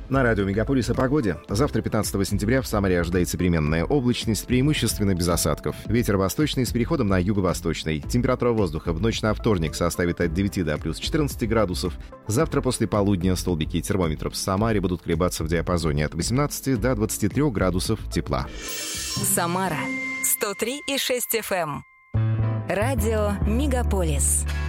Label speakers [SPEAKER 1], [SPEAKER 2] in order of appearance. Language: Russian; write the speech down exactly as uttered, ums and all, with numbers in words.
[SPEAKER 1] На радио «Мегаполис» о погоде. Завтра, пятнадцатого сентября, в Самаре ожидается переменная облачность, преимущественно без осадков. Ветер восточный с переходом на юго-восточный. Температура воздуха в ночь на вторник составит от девяти до плюс четырнадцати градусов. Завтра после полудня столбики термометров в Самаре будут колебаться в диапазоне от восемнадцати до двадцати трёх градусов тепла.
[SPEAKER 2] Самара сто три и шесть эф эм. Радио «Мегаполис».